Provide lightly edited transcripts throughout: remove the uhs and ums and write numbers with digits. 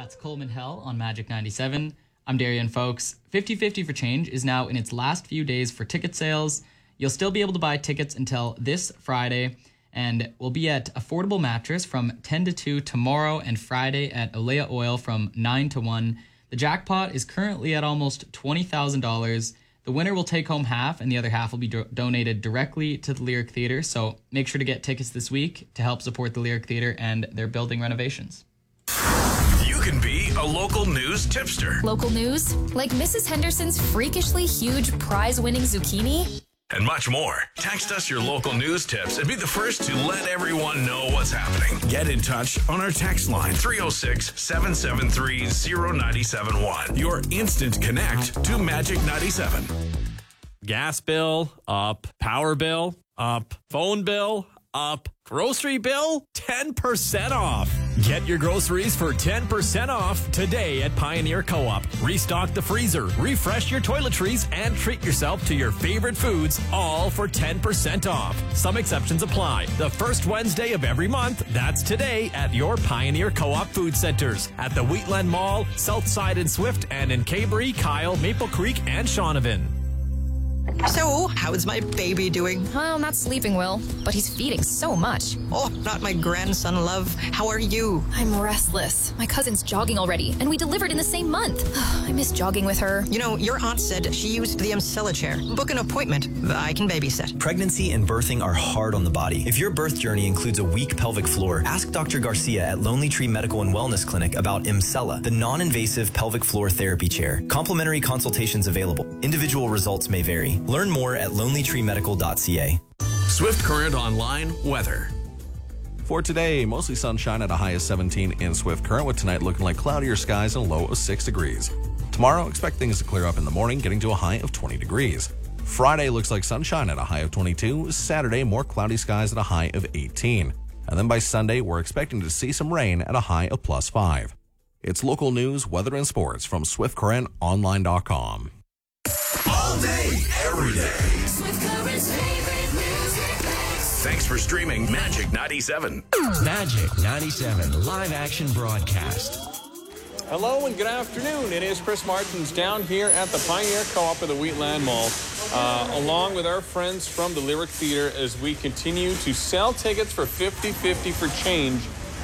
That's Coleman Hell on Magic 97. I'm Darian, folks. 50/50 for Change is now in its last few days for ticket sales. You'll still be able to buy tickets until this Friday, and we'll be at Affordable Mattress from 10 to 2 tomorrow and Friday at Olea Oil from 9 to 1. The jackpot is currently at almost $20,000. The winner will take home half, and the other half will be donated directly to the Lyric Theatre, so make sure to get tickets this week to help support the Lyric Theatre and their building renovations. You can be a local news tipster. Local news? Like Mrs. Henderson's freakishly huge prize-winning zucchini? And much more. Text us your local news tips and be the first to let everyone know what's happening. Get in touch on our text line 306-773-0971. Your instant connect to Magic 97. Gas bill, up. Power bill, up. Phone bill, up. Grocery bill, 10% off. Get your groceries for 10% off today at Pioneer Co-op. Restock the freezer, refresh your toiletries, and treat yourself to your favorite foods, all for 10% off. Some exceptions apply. The first Wednesday of every month, that's today at your Pioneer Co-op food centers at the Wheatland Mall, Southside in Swift, and in Cabery, Kyle, Maple Creek, and Shaunavon. So, how's my baby doing? Well, not sleeping well, but he's feeding so much. Oh, not my grandson, love. How are you? I'm restless. My cousin's jogging already, and we delivered in the same month. I miss jogging with her. You know, your aunt said she used the Emsella chair. Book an appointment. I can babysit. Pregnancy and birthing are hard on the body. If your birth journey includes a weak pelvic floor, ask Dr. Garcia at Lonely Tree Medical and Wellness Clinic about Emsella, the non-invasive pelvic floor therapy chair. Complimentary consultations available. Individual results may vary. Learn more at lonelytreemedical.ca. Swift Current Online weather. For today, mostly sunshine at a high of 17 in Swift Current, with tonight looking like cloudier skies and a low of 6 degrees. Tomorrow, expect things to clear up in the morning, getting to a high of 20 degrees. Friday looks like sunshine at a high of 22. Saturday, more cloudy skies at a high of 18. And then by Sunday, we're expecting to see some rain at a high of +5. It's local news, weather, and sports from SwiftCurrentOnline.com. All day, every day. Swift Current's favorite music mix. Thanks for streaming Magic 97. Magic 97 live action broadcast. Hello and good afternoon. It is Chris Martins down here at the Pioneer Co-op of the Wheatland Mall, along with our friends from the Lyric Theatre as we continue to sell tickets for 50/50 for Change.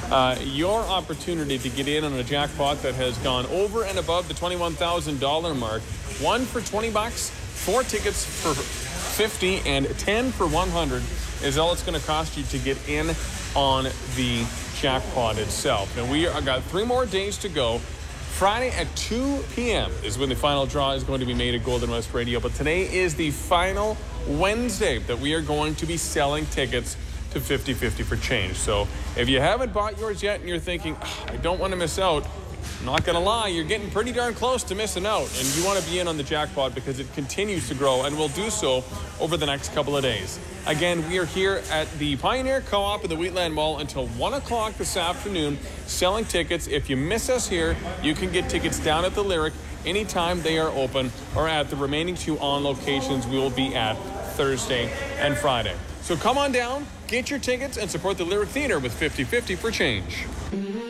Your opportunity to get in on a jackpot that has gone over and above the $21,000 mark. 1 for $20, 4 tickets for $50, and 10 for $100 is all it's going to cost you to get in on the jackpot itself. Now we got 3 more days to go. Friday at 2 p.m. is when the final draw is going to be made at Golden West Radio, but today is the final Wednesday that we are going to be selling tickets to 50/50 for Change. So if you haven't bought yours yet and you're thinking, I don't want to miss out, I'm not going to lie, you're getting pretty darn close to missing out, and you want to be in on the jackpot because it continues to grow and will do so over the next couple of days. Again, we are here at the Pioneer Co-op in the Wheatland Mall until 1 o'clock this afternoon selling tickets. If you miss us here, you can get tickets down at the Lyric anytime they are open, or at the remaining 2 on locations we will be at Thursday and Friday. So come on down, get your tickets, and support the Lyric Theatre with 50/50 for Change.